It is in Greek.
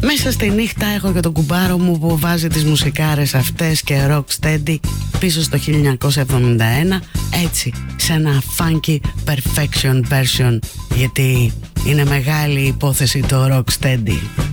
Μέσα στη νύχτα έχω και τον κουμπάρο μου που βάζει τις μουσικάρες αυτές και rocksteady πίσω στο 1971, έτσι, σε ένα funky perfection version, γιατί είναι μεγάλη υπόθεση το rocksteady.